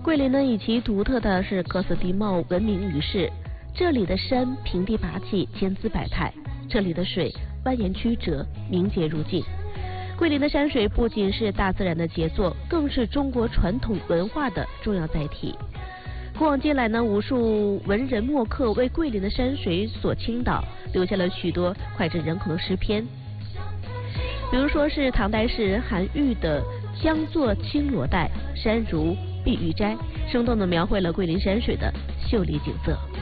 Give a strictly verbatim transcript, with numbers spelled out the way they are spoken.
桂林呢，以其独特的是各色地貌闻名于世。这里的山平地拔起，千姿百态；这里的水蜿蜒曲折，明洁如镜。桂林的山水不仅是大自然的杰作，更是中国传统文化的重要载体。古往今来呢，无数文人墨客为桂林的山水所倾倒，留下了许多脍炙人口的诗篇。比如说是唐代诗人韩愈的《江作青罗带，山如碧玉斋》，生动地描绘了桂林山水的秀丽景色。